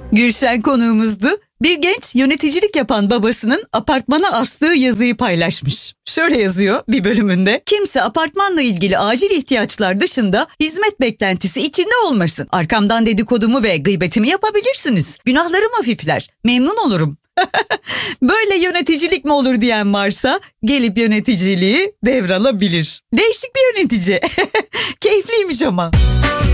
Gülşen konuğumuzdu. Bir genç yöneticilik yapan babasının apartmana astığı yazıyı paylaşmış. Şöyle yazıyor bir bölümünde: kimse apartmanla ilgili acil ihtiyaçlar dışında hizmet beklentisi içinde olmasın. Arkamdan dedikodumu ve gıybetimi yapabilirsiniz. Günahlarım hafifler. Memnun olurum. Böyle yöneticilik mi olur diyen varsa gelip yöneticiliği devralabilir. Değişik bir yönetici. Keyifliymiş ama.